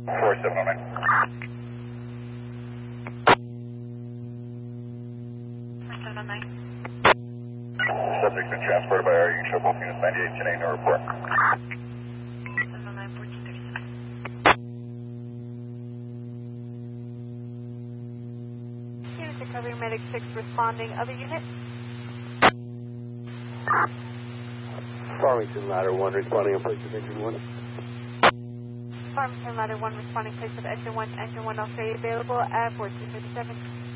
4709. 4709. Subject been transported by RU, show both units 9810 no report. 709, 1436. Units recovering medic 6 responding. Other units? Farmington Ladder 1 responding in place of engine 1. Farmington Ladder 1 responding place of engine 1. Engine 1 Australia available at 1437.